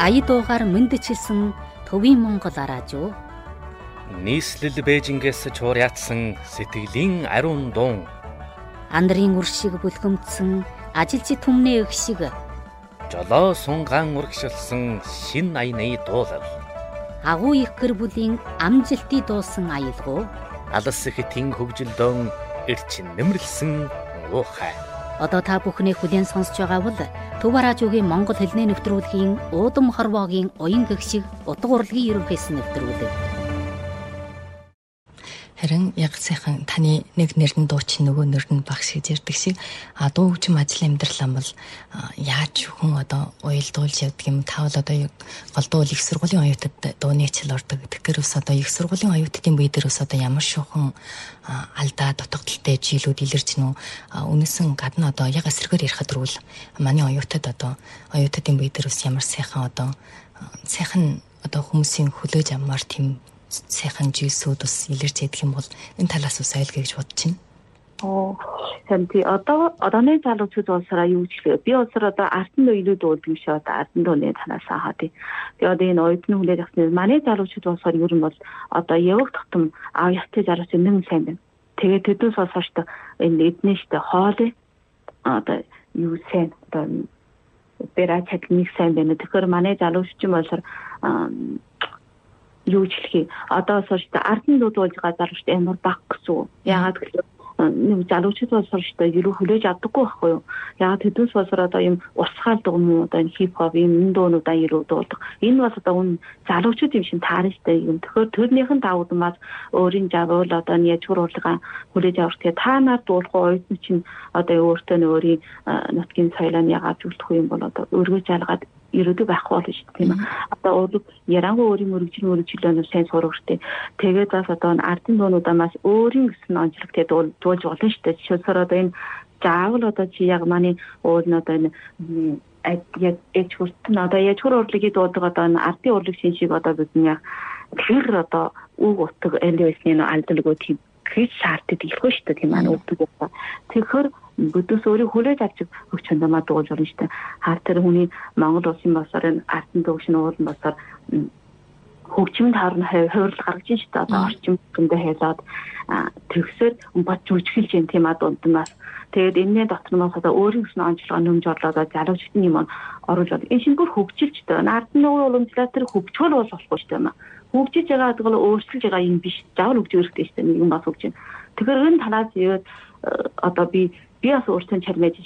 ая дуугаар мэндчилсэн төвийн Монгол араажуу. Нийслэл Бээжингээс чуурьяатсан сэтгэлийн ариун дуун. Андрын үр шиг бүлгэмдсэн ажилчид түмнээ их шиг. Жолоо сунгаан урагшилсан шин аяны дуулал. Агуу их гэр бүлийн амжилтыг дуулсан аялгуу. Алс хэтийн хөгжилдөөн эрчин нэмэрлсэн уухай. Одоо та бүхний хүлээн сонсож байгаа бол Төв араажуугийн Монгол хэлний нэвтрүүлгийн уудам хорвоогийн уян гэгшиг утга урлагийн ерөнхийсэн нэвтрүүлэг. Харин яг сайхан таны нэг нэр нь дуучин нөгөө нэр нь багш гэж ярьдаг шиг дуу хөгжим ажлын амьдрал бол яаж хүн одоо уялдуулж явдаг юм. Таавал одоо голдуу их сургуулийн оюутад дууны хичээл ордог. Тэгэхээр бас одоо их сургуулийн оюутдын бие дээр бас одоо ямар шохон алдаа дутагдaltaй жилүүд илэрч нүү үнэсэн гадна одоо яг эсрэгээр ярихад рүүл манай оюутад одоо оюутдын бие дээр бас ямар сайхан одоо хүмүүсийн хүлээж авмаар тийм сайхан зүйлсүүд бас илэрч ядах юм бол энэ талаас бас ойлгоё гэж бодож байна. Санти одооны залуучууд улсаараа юу ч би улсаар одоо артын үеүүд уулдаг шиг одоо артын дууны танаасаа хаа тий. Тэгээ одоо энэ оюутны хүлээж авсан манай залуучууд улсаар ер нь бол одоо яваг тогтом яцтай залуучууд нэг сайн байна. Тэгээ тэднээс хойш энэ эдний штэ хоолой одоо юу сайн одоо бэрэ техник сайн байна. Тэгэхээр манай залуучууд улсаар юу ч хэлхий одоо соштой ардын дууд болж байгаа залуучууд амар баг гэсэн. Яагаад гэвэл нэг залуучууд бол соштой ерөө хүлээж авдаггүй байхгүй юу. Яагаад тэднээс болсоор одоо юм урсгаал дугуй одоо энэ хип хоп юм дуунуудаа ерөө дуулдаг. Энэ бас одоо үн залуучууд юм шиг таарчтай юм. Тэгэхээр тэрнийхэн давуудмаас өөрийн жавал одоо ячгуур урлагаа хүлээж авах. Тэгээ та нар дуулах оюутны чинь одоо өөртөө өөрийн нутгийн соёлоо яагаад зөвлөх юм бол одоо өргөж алгаад ирээдүй байхгүй болно шүү дээ тийм ээ. Одоо ярангуй өөрийн мөрөгжлөөнөө сайн сурахтай. Тэгээд бас одоо ардын дуунуудаа маш өөрийн гэсэн онцлогтой дуулж болно шүү дээ. Жишээлбэл одоо энэ заавал одоо чи яг манай өөр нь одоо энэ яг ячгуурт одоо ячгуур урлагийг дуудаг одоо ардын урлаг шин шиг одоо бид нь яг тэр одоо үг утга элевэсний алдалгүй тийм гэж шаарддаг илгүй шүү дээ тийм аа өгдөг байна. Тэгэхээр бүдүүс өөрийг хүлээж авч өгч чандамаа дуулж болно шүү дээ. Хар тэр хүний Монгол улсын басаар энэ ардын дуугшин уулан басаар хөгжимд харна хойрол гаргаж шүү дээ. Одоо орчин хүндээ хайлаад тэгсээр бод жүжиглж юм тийм аа дундмаас. Тэгээд энэний дотроос одоо өөрийн гэсэн онцлогоо нөмж орлоо залуучдын юм оруулж байна. Энэ шинэ бүр хөгжилж дээ. Ардын уламжлалт тэр хөгжгөл бол болохгүй шүү дээ. Хөгжиж байгаа гэдэг бол өөрчлөж байгаа юм биш. Заавал хөгжих хэрэгтэй шүү дээ. Нэг юм бас хөгжин. Тэгэхээр энэ талаас одоо би бас өөртөө чармэж